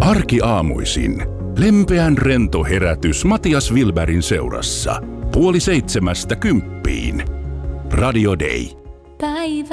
Arkiaamuisin lempeän rento herätys Matias Wilbergin seurassa 6:30 Radio Day.